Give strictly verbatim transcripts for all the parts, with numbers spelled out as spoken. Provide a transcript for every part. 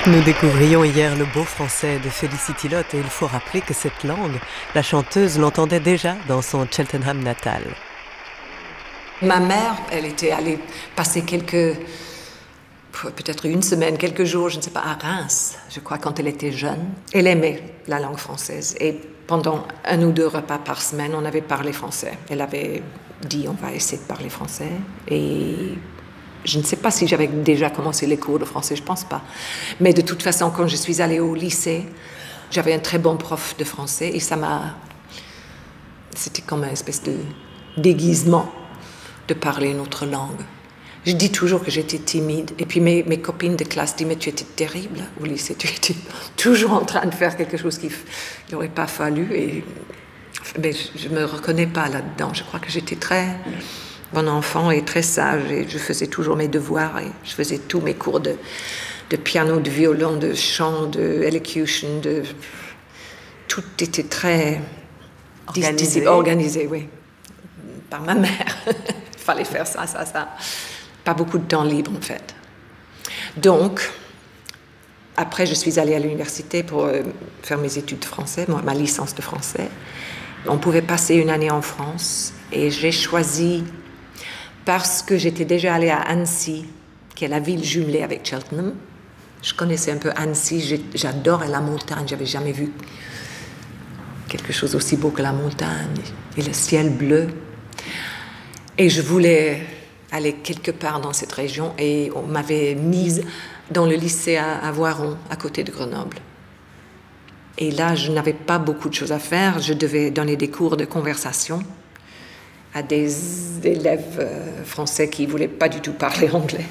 Nous découvrions hier le beau français de Félicity Lott et il faut rappeler que cette langue, la chanteuse l'entendait déjà dans son Cheltenham natal. Ma mère, elle était allée passer quelques, peut-être une semaine, quelques jours, je ne sais pas, à Reims, je crois, quand elle était jeune. Elle aimait la langue française et pendant un ou deux repas par semaine, on avait parlé français. Elle avait dit, on va essayer de parler français et je ne sais pas si j'avais déjà commencé les cours de français, je ne pense pas. Mais de toute façon, quand je suis allée au lycée, j'avais un très bon prof de français et ça m'a... C'était comme une espèce de déguisement de parler une autre langue. Je dis toujours que j'étais timide. Et puis mes, mes copines de classe disent « Mais tu étais terrible au lycée, tu étais toujours en train de faire quelque chose qu'il n'aurait pas fallu. » Et mais je ne me reconnais pas là-dedans. Je crois que j'étais très bon enfant et très sage. Et je faisais toujours mes devoirs et je faisais tous mes cours de, de piano, de violon, de chant, de elocution. De... Tout était très organisé. organisé, oui. Par ma mère. Il fallait faire ça, ça, ça. Pas beaucoup de temps libre, en fait. Donc, après, je suis allée à l'université pour euh, faire mes études de français, ma licence de français. On pouvait passer une année en France et j'ai choisi, parce que j'étais déjà allée à Annecy, qui est la ville jumelée avec Cheltenham. Je connaissais un peu Annecy, j'adorais la montagne, j'avais jamais vu quelque chose aussi beau que la montagne et le ciel bleu. Et je voulais aller quelque part dans cette région et on m'avait mise dans le lycée à, à Voiron, à côté de Grenoble. Et là, je n'avais pas beaucoup de choses à faire. Je devais donner des cours de conversation à des élèves français qui ne voulaient pas du tout parler anglais,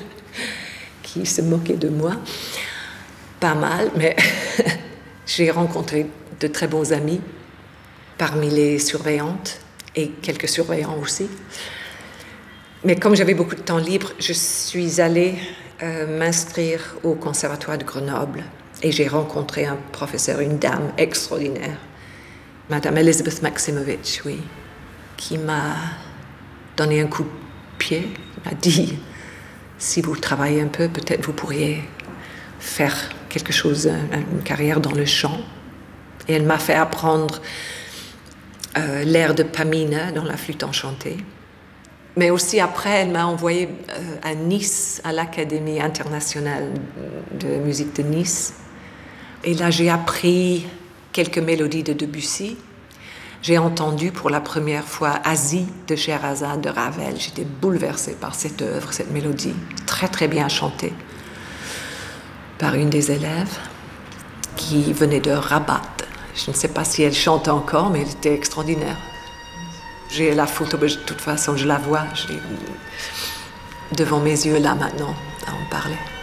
qui se moquaient de moi. Pas mal, mais j'ai rencontré de très bons amis parmi les surveillantes et quelques surveillants aussi. Mais comme j'avais beaucoup de temps libre, je suis allée euh, m'inscrire au conservatoire de Grenoble et j'ai rencontré un professeur, une dame extraordinaire, Madame Elisabeth Maximovich, oui, qui m'a donné un coup de pied, m'a dit « Si vous travaillez un peu, peut-être vous pourriez faire quelque chose, une carrière dans le chant. » Et elle m'a fait apprendre euh, l'air de Pamina dans la flûte enchantée. Mais aussi après, elle m'a envoyé euh, à Nice, à l'Académie internationale de musique de Nice. Et là, j'ai appris quelques mélodies de Debussy. J'ai entendu pour la première fois Asie de Scheherazade de Ravel. J'étais bouleversée par cette œuvre, cette mélodie, très très bien chantée par une des élèves qui venait de Rabat. Je ne sais pas si elle chante encore, mais elle était extraordinaire. J'ai la photo, de toute façon, je la vois, je l'ai devant mes yeux là maintenant, à en parler.